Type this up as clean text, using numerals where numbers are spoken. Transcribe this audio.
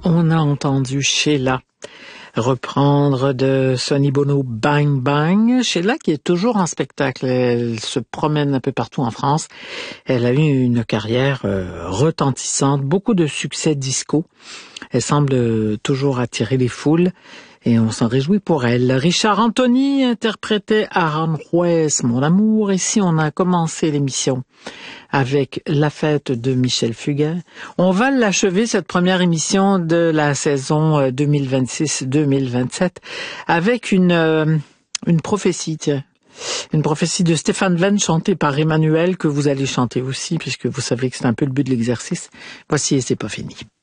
On a entendu Sheila reprendre de Sonny Bono Bang Bang. Sheila qui est toujours en spectacle, elle se promène un peu partout en France. Elle a eu une carrière retentissante, beaucoup de succès disco. Elle semble toujours attirer les foules et on s'en réjouit pour elle. Richard Anthony interprétait Aranjuez, Mon amour. Ici, on a commencé l'émission avec La fête de Michel Fugain. On va l'achever, cette première émission de la saison 2026-2027, avec une prophétie, tiens. Une prophétie de Stéphane Venn chantée par Emmanuel, que vous allez chanter aussi, puisque vous savez que c'est un peu le but de l'exercice. Voici Et c'est pas fini.